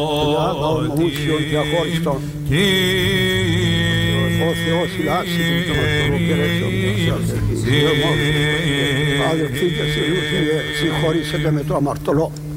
Μουσιών διαχώριστον. Ο Θεός ηλάσει τον Ορθρό και ρέσον. Αδελφοί και συγχωρήσετε με το αμαρτωλό.